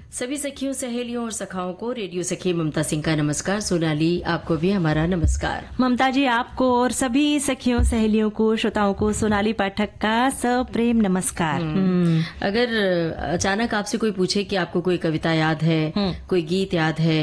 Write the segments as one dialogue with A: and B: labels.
A: सभी सखियों, सहेलियों और सखाओं को रेडियो सखी ममता सिंह का नमस्कार। सोनाली, आपको भी हमारा नमस्कार।
B: ममता जी, आपको और सभी सखियों सहेलियों को, श्रोताओं को सोनाली पाठक का सप्रेम नमस्कार।
A: अगर अचानक आपसे कोई पूछे कि आपको कोई कविता याद है, कोई गीत याद है,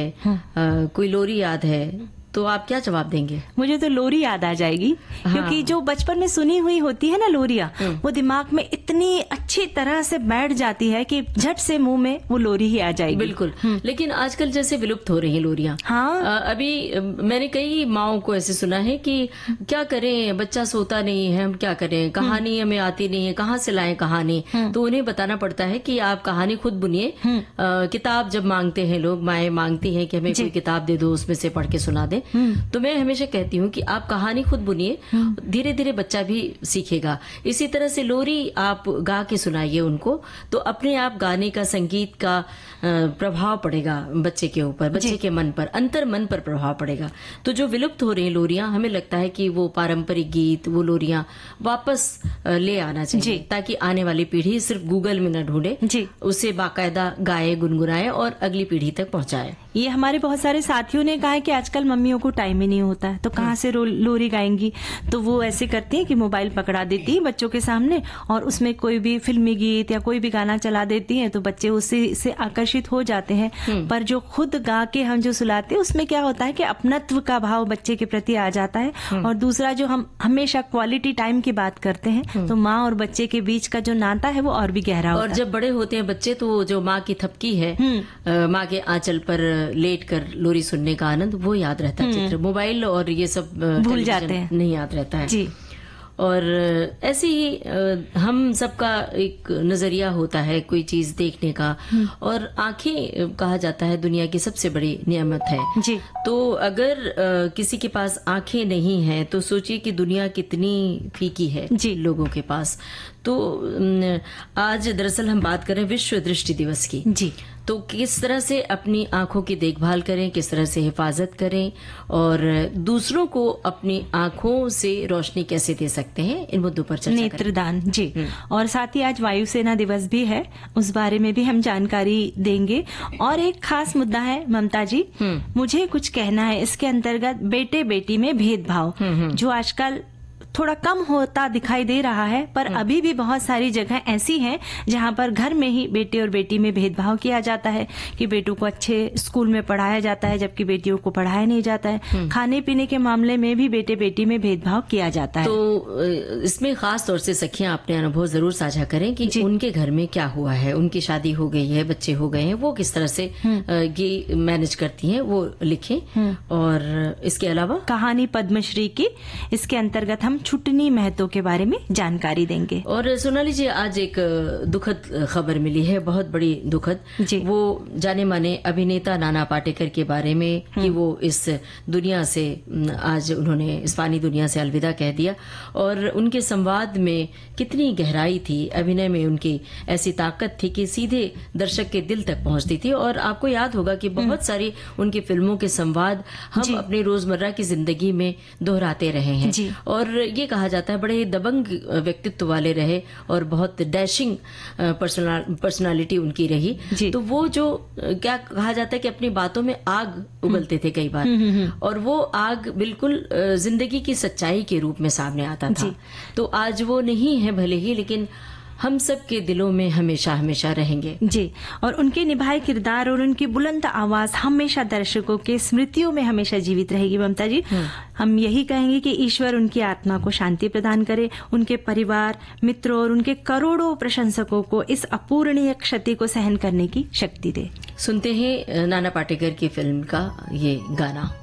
A: कोई लोरी याद है, तो आप क्या जवाब देंगे?
B: मुझे तो लोरी याद आ जाएगी। क्योंकि जो बचपन में सुनी हुई होती है ना लोरियां, वो दिमाग में इतनी अच्छी तरह से बैठ जाती है कि झट से मुंह में वो लोरी ही आ जाएगी।
A: बिल्कुल। लेकिन आजकल जैसे विलुप्त हो रही हैं लोरियां।
B: हाँ।
A: अभी मैंने कई माओं को ऐसे सुना है कि क्या करें, बच्चा सोता नहीं है, हम क्या करें, कहानी हमें आती नहीं है, कहाँ से लाएं कहानी। तो उन्हें बताना पड़ता है कि आप कहानी खुद बुनिए। किताब जब मांगते हैं लोग, माएं मांगती हैं कि हमें कोई किताब दे दो, उसमें से पढ़ के सुना दे। तो मैं हमेशा कहती हूँ कि आप कहानी खुद बुनिए, धीरे धीरे बच्चा भी सीखेगा। इसी तरह से लोरी आप गा के सुनाइए उनको, तो अपने आप गाने का, संगीत का प्रभाव पड़ेगा बच्चे के ऊपर, बच्चे के मन पर, अंतर मन पर प्रभाव पड़ेगा। तो जो विलुप्त हो रही हैं लोरियां, हमें लगता है कि वो पारंपरिक गीत, वो लोरियां वापस ले आना चाहिए, ताकि आने वाली पीढ़ी सिर्फ गूगल में न ढूंढे, उसे बाकायदा गाए, गुनगुनाए और अगली पीढ़ी तक पहुंचाए।
B: ये हमारे बहुत सारे साथियों ने कहा है कि आजकल मम्मियों को टाइम ही नहीं होता है, तो कहाँ से लोरी गाएंगी। तो वो ऐसे करती हैं कि मोबाइल पकड़ा देती है बच्चों के सामने और उसमें कोई भी फिल्मी गीत या कोई भी गाना चला देती हैं, तो बच्चे उससे से आकर्षित हो जाते हैं। पर जो खुद गा के हम जो सुलाते हैं, उसमें क्या होता है कि अपनत्व का भाव बच्चे के प्रति आ जाता है। और दूसरा, जो हम हमेशा क्वालिटी टाइम की बात करते हैं, तो माँ और बच्चे के बीच का जो नाता है वो और भी गहरा होता है।
A: और जब बड़े होते हैं बच्चे, तो जो माँ की थपकी है, माँ के आंचल पर लेट कर लोरी सुनने का आनंद, वो याद रहता है। चित्र, मोबाइल और ये सब
B: भूल जाते हैं,
A: नहीं याद रहता है
B: जी।
A: और ऐसे ही हम सबका एक नजरिया होता है कोई चीज देखने का, और आंखें कहा जाता है दुनिया की सबसे बड़ी नियामत है
B: जी।
A: तो अगर किसी के पास आंखें नहीं हैं, तो सोचिए कि दुनिया कितनी फीकी है जी लोगों के पास। तो आज दरअसल हम बात करें विश्व दृष्टि दिवस की
B: जी।
A: तो किस तरह से अपनी आंखों की देखभाल करें, किस तरह से हिफाजत करें, और दूसरों को अपनी आंखों से रोशनी कैसे दे सकते हैं, इन मुद्दों पर चर्चा करें।
B: नेत्रदान जी। और साथ ही आज वायुसेना दिवस भी है, उस बारे में भी हम जानकारी देंगे। और एक खास मुद्दा है ममता जी, मुझे कुछ कहना है, इसके अंतर्गत बेटे बेटी में भेदभाव जो आजकल थोड़ा कम होता दिखाई दे रहा है, पर अभी भी बहुत सारी जगह ऐसी हैं जहां पर घर में ही बेटे और बेटी में भेदभाव किया जाता है कि बेटों को अच्छे स्कूल में पढ़ाया जाता है जबकि बेटियों को पढ़ाया नहीं जाता है। खाने पीने के मामले में भी बेटे बेटी में भेदभाव किया जाता है।
A: तो इसमें खास तौर से सखियां अपने अनुभव जरूर साझा करें कि उनके घर में क्या हुआ है, उनकी शादी हो गई है, बच्चे हो गए हैं, वो किस तरह से ये मैनेज करती हैं, वो लिखें। और इसके अलावा कहानी
B: पद्मश्री की, इसके अंतर्गत हम छुटनी महतो के बारे में जानकारी देंगे।
A: और सोनाली जी, आज एक दुखद खबर मिली है, बहुत बड़ी दुखद। वो जाने माने अभिनेता नाना पाटेकर के बारे में कि वो इस दुनिया से आज उन्होंने इस फानी दुनिया से अलविदा कह दिया। और उनके संवाद में कितनी गहराई थी, अभिनय में उनकी ऐसी ताकत थी कि सीधे दर्शक के दिल तक पहुंचती थी। और आपको याद होगा कि बहुत सारी उनकी फिल्मों के संवाद हम अपने रोजमर्रा की जिंदगी में दोहराते रहे हैं। और ये कहा जाता है बड़े दबंग व्यक्तित्व वाले रहे और बहुत डैशिंग पर्सनालिटी उनकी रही। तो वो जो क्या कहा जाता है कि अपनी बातों में आग उगलते थे कई बार, और वो आग बिल्कुल जिंदगी की सच्चाई के रूप में सामने आता था। तो आज वो नहीं है भले ही, लेकिन हम सब के दिलों में हमेशा हमेशा रहेंगे
B: जी। और उनके निभाए किरदार और उनकी बुलंद आवाज हमेशा दर्शकों के स्मृतियों में हमेशा जीवित रहेगी ममता जी। हम यही कहेंगे कि ईश्वर उनकी आत्मा को शांति प्रदान करे, उनके परिवार, मित्रों और उनके करोड़ों प्रशंसकों को इस अपूरणीय क्षति को सहन करने की शक्ति दे।
A: सुनते हैं नाना पाटेकर की फिल्म का ये गाना।